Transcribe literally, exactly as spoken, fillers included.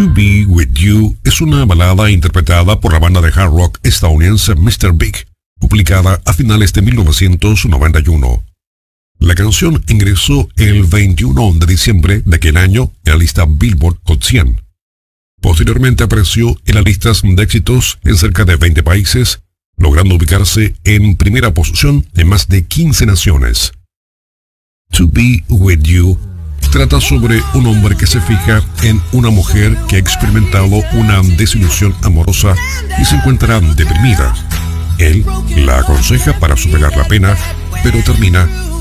To Be With You es una balada interpretada por la banda de hard rock estadounidense míster Big, publicada a finales de mil novecientos noventa y uno. La canción ingresó el veintiuno de diciembre de aquel año en la lista Billboard Hot cien. Posteriormente apareció en las listas de éxitos en cerca de veinte países, logrando ubicarse en primera posición en más de quince naciones. To Be With You trata sobre un hombre que se fija en una mujer que ha experimentado una desilusión amorosa y se encuentra deprimida. Él la aconseja para superar la pena, pero termina